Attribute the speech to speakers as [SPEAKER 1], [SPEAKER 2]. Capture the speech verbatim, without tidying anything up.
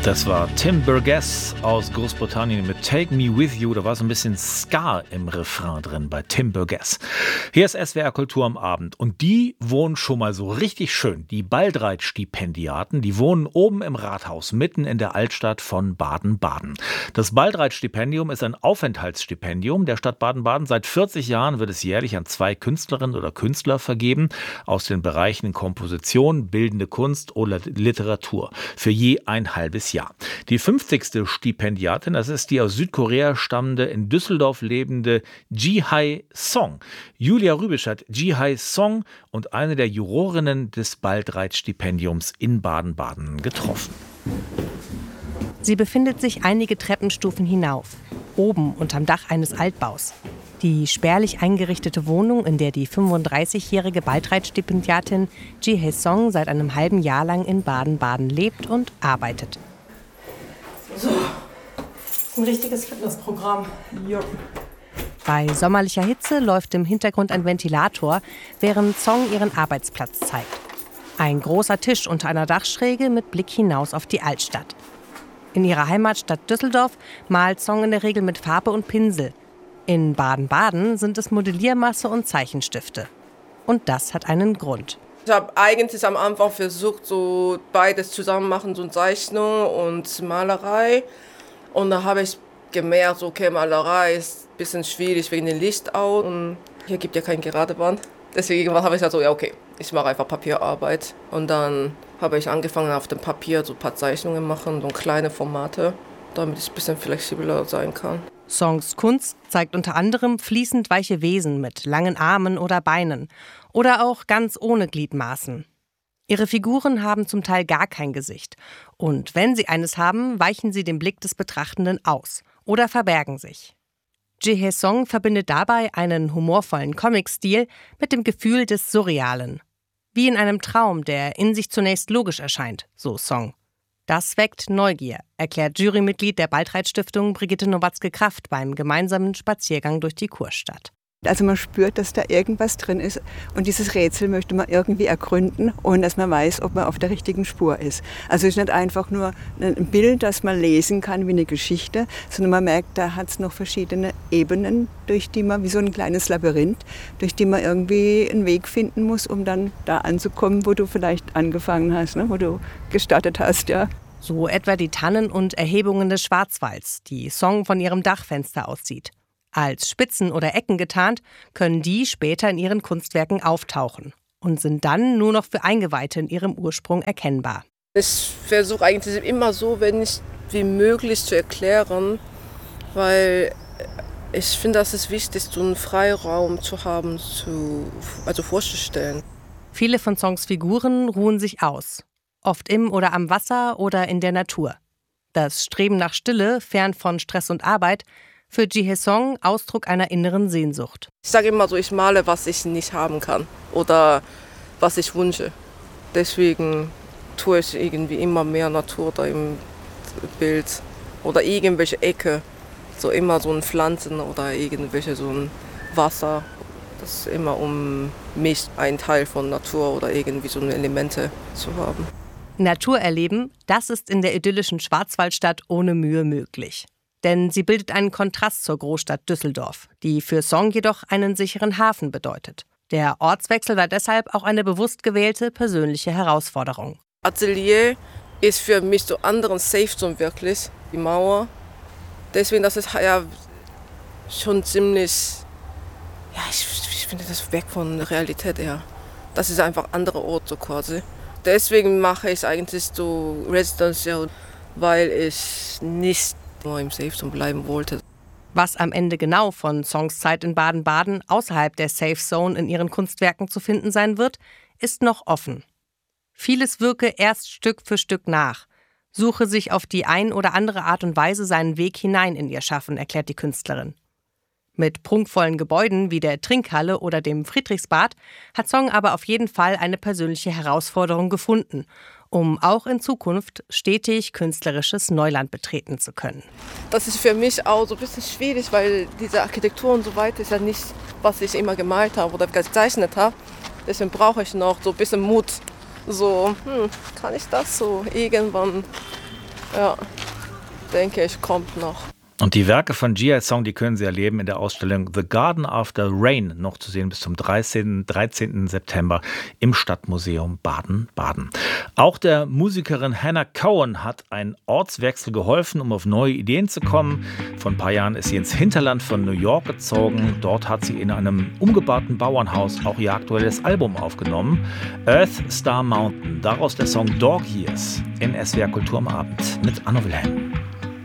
[SPEAKER 1] Das war Tim Burgess aus Großbritannien mit Take Me With You. Da war so ein bisschen Ska im Refrain drin bei Tim Burgess. Hier ist S W R Kultur am Abend. Und die wohnen schon mal so richtig schön. Die Baldreit-Stipendiaten, die wohnen oben im Rathaus, mitten in der Altstadt von Baden-Baden. Das Baldreit-Stipendium ist ein Aufenthaltsstipendium der Stadt Baden-Baden. Seit vierzig Jahren wird es jährlich an zwei Künstlerinnen oder Künstler vergeben aus den Bereichen Komposition, bildende Kunst oder Literatur. Für je ein halbes Jahr. Ja. Die fünfzigste Stipendiatin, das ist die aus Südkorea stammende, in Düsseldorf lebende Ji-Hae Song. Julia Rübisch hat Ji-Hae Song und eine der Jurorinnen des Baldreit-Stipendiums in Baden-Baden getroffen.
[SPEAKER 2] Sie befindet sich einige Treppenstufen hinauf, oben unterm Dach eines Altbaus. Die spärlich eingerichtete Wohnung, in der die fünfunddreißigjährige Baldreit-Stipendiatin Ji-Hae Song seit einem halben Jahr lang in Baden-Baden lebt und arbeitet.
[SPEAKER 3] So, das ist ein richtiges Fitnessprogramm. Jo.
[SPEAKER 2] Bei sommerlicher Hitze läuft im Hintergrund ein Ventilator, während Song ihren Arbeitsplatz zeigt. Ein großer Tisch unter einer Dachschräge mit Blick hinaus auf die Altstadt. In ihrer Heimatstadt Düsseldorf malt Song in der Regel mit Farbe und Pinsel. In Baden-Baden sind es Modelliermasse und Zeichenstifte. Und das hat einen Grund.
[SPEAKER 4] Ich habe eigentlich am Anfang versucht, so beides zusammen machen, so Zeichnung und Malerei. Und da habe ich gemerkt, okay, Malerei ist ein bisschen schwierig wegen dem Licht auch. Und hier gibt ja keine gerade Wand. Deswegen habe ich gesagt, so, ja okay, ich mache einfach Papierarbeit. Und dann habe ich angefangen, auf dem Papier so ein paar Zeichnungen machen, so kleine Formate, damit ich ein bisschen flexibler sein kann.
[SPEAKER 2] Songs Kunst zeigt unter anderem fließend weiche Wesen mit langen Armen oder Beinen oder auch ganz ohne Gliedmaßen. Ihre Figuren haben zum Teil gar kein Gesicht und wenn sie eines haben, weichen sie dem Blick des Betrachtenden aus oder verbergen sich. Ji-Hae Song verbindet dabei einen humorvollen Comic-Stil mit dem Gefühl des Surrealen. Wie in einem Traum, der in sich zunächst logisch erscheint, so Song. Das weckt Neugier, erklärt Jurymitglied der Baldreit-Stiftung Brigitte Nowatzke-Kraft beim gemeinsamen Spaziergang durch die Kurstadt.
[SPEAKER 5] Also man spürt, dass da irgendwas drin ist und dieses Rätsel möchte man irgendwie ergründen, ohne dass man weiß, ob man auf der richtigen Spur ist. Also es ist nicht einfach nur ein Bild, das man lesen kann wie eine Geschichte, sondern man merkt, da hat es noch verschiedene Ebenen, durch die man, wie so ein kleines Labyrinth, durch die man irgendwie einen Weg finden muss, um dann da anzukommen, wo du vielleicht angefangen hast, ne? Wo du gestartet hast, ja.
[SPEAKER 2] So etwa die Tannen und Erhebungen des Schwarzwalds, die Song von ihrem Dachfenster aussieht. Als Spitzen oder Ecken getarnt, können die später in ihren Kunstwerken auftauchen und sind dann nur noch für Eingeweihte in ihrem Ursprung erkennbar.
[SPEAKER 4] Ich versuche eigentlich immer so wenig wie möglich zu erklären, weil ich finde, das ist wichtig, so einen Freiraum zu haben, zu, also vorzustellen.
[SPEAKER 2] Viele von Songs Figuren ruhen sich aus, oft im oder am Wasser oder in der Natur. Das Streben nach Stille, fern von Stress und Arbeit, für Ji-Hae Song Ausdruck einer inneren Sehnsucht.
[SPEAKER 4] Ich sage immer so, ich male, was ich nicht haben kann oder was ich wünsche. Deswegen tue ich irgendwie immer mehr Natur da im Bild oder irgendwelche Ecke. So immer so ein Pflanzen oder irgendwelche so ein Wasser. Das ist immer, um mich ein Teil von Natur oder irgendwie so Elemente zu haben.
[SPEAKER 2] Natur erleben, das ist in der idyllischen Schwarzwaldstadt ohne Mühe möglich. Denn sie bildet einen Kontrast zur Großstadt Düsseldorf, die für Song jedoch einen sicheren Hafen bedeutet. Der Ortswechsel war deshalb auch eine bewusst gewählte persönliche Herausforderung.
[SPEAKER 4] Atelier ist für mich so anderen Safe Zone wirklich, die Mauer. Deswegen, das ist ja schon ziemlich, ja, ich, ich finde das weg von der Realität eher. Das ist einfach ein anderer Ort so quasi. Deswegen mache ich eigentlich so Residential, weil ich nicht nur im Safe Zone bleiben wollte.
[SPEAKER 2] Was am Ende genau von Songs Zeit in Baden-Baden außerhalb der Safe Zone in ihren Kunstwerken zu finden sein wird, ist noch offen. Vieles wirke erst Stück für Stück nach, suche sich auf die ein oder andere Art und Weise seinen Weg hinein in ihr Schaffen, erklärt die Künstlerin. Mit prunkvollen Gebäuden wie der Trinkhalle oder dem Friedrichsbad hat Song aber auf jeden Fall eine persönliche Herausforderung gefunden, um auch in Zukunft stetig künstlerisches Neuland betreten zu können.
[SPEAKER 4] Das ist für mich auch so ein bisschen schwierig, weil diese Architektur und so weiter ist ja nicht, was ich immer gemalt habe oder gezeichnet habe. Deswegen brauche ich noch so ein bisschen Mut. So, hm, kann ich das so irgendwann Ja, denke ich, kommt noch.
[SPEAKER 1] Und die Werke von G I Song, die können Sie erleben in der Ausstellung The Garden After Rain, noch zu sehen bis zum dreizehnten September im Stadtmuseum Baden-Baden. Auch der Musikerin Hannah Cohen hat ein Ortswechsel geholfen, um auf neue Ideen zu kommen. Vor ein paar Jahren ist sie ins Hinterland von New York gezogen. Dort hat sie in einem umgebauten Bauernhaus auch ihr aktuelles Album aufgenommen. Earth Star Mountain, daraus der Song Dog Years in S W R Kultur am Abend mit Anno Wilhelm.